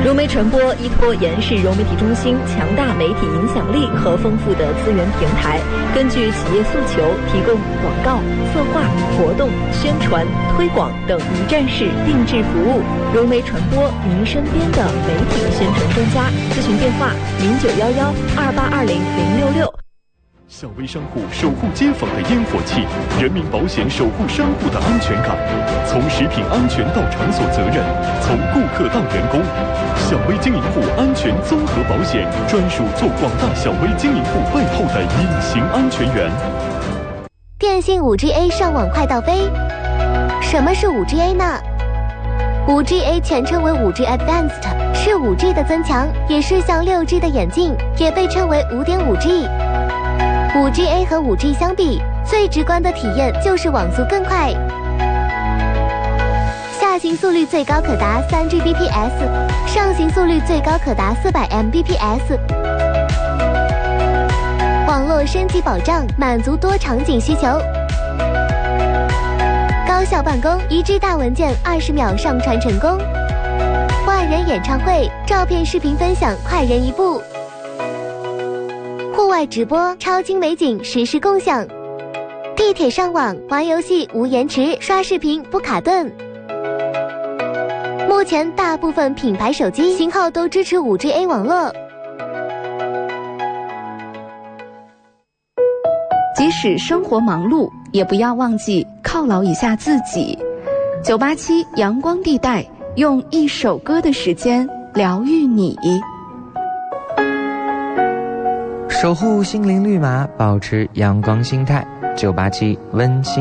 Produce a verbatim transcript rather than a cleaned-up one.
融媒传播依托延世融媒体中心强大媒体影响力和丰富的资源平台，根据企业诉求，提供广告、策划、活动、宣传、推广等一站式定制服务。融媒传播，您身边的媒体宣传专家。咨询电话：零九幺幺二八二零零六六。 小微商户守护街坊的烟火气，人民保险守护商户的安全感。从食品安全到场所责任，从顾客到员工，小微经营户安全综合保险专属做广大小微经营户背后的隐形安全员。 电信 五 G A 上网快到飞。什么是 五 G A 呢？ 五 G A 全称为 五 G Advanced， 是 五 G 的增强，也是向 六 G 的演进，也被称为 五点五 G。五 G A 和 五 G 相比，最直观的体验就是网速更快，下行速率最高可达 三 G B P S， 上行速率最高可达 四百 M B P S。 网络升级保障，满足多场景需求，高效办公，一 G 大文件二十秒上传成功，万人演唱会，照片视频分享快人一步，户外直播，超精美景实时共享，地铁上网玩游戏无延迟，刷视频不卡顿。目前大部分品牌手机型号都支持 五 G A 网络。 即使生活忙碌，也不要忘记犒劳一下自己。九八七阳光地带，用一首歌的时间疗愈你。 守护心灵绿码，保持阳光心态。九八七温馨